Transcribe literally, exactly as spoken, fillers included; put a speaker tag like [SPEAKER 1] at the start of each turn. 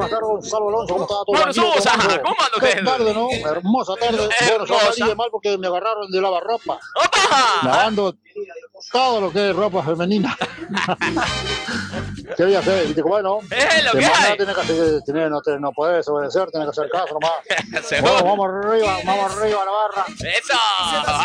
[SPEAKER 1] Buenas tardes, Gonzalo Alonso, ¿cómo está todo?
[SPEAKER 2] Vamos,
[SPEAKER 1] Tranquilo,
[SPEAKER 2] Susa,
[SPEAKER 1] tomando.
[SPEAKER 2] ¿cómo anda
[SPEAKER 1] Qué
[SPEAKER 2] usted?
[SPEAKER 1] tarde, ¿no? Hermosa tarde. Bueno, yo
[SPEAKER 2] Hermosa.
[SPEAKER 1] salí de mal porque me agarraron de lavarropa.
[SPEAKER 2] ¡Opa!
[SPEAKER 1] Lavando todo lo que es ropa femenina. ¿Qué voy a hacer? ¿Viste cómo es, no?
[SPEAKER 2] Es lo
[SPEAKER 1] Te
[SPEAKER 2] que
[SPEAKER 1] manda,
[SPEAKER 2] hay.
[SPEAKER 1] tenés que hacer, tenés, no, te, no podés obedecer, tenés que hacer caso nomás.
[SPEAKER 2] Seguro.
[SPEAKER 1] Bueno, vamos arriba, vamos arriba a la barra.
[SPEAKER 2] Eso.